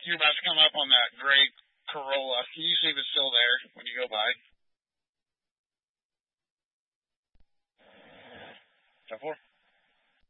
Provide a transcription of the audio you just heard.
You're about to come up on that gray Corolla. Can you see if it's still there when you go by? 10-4.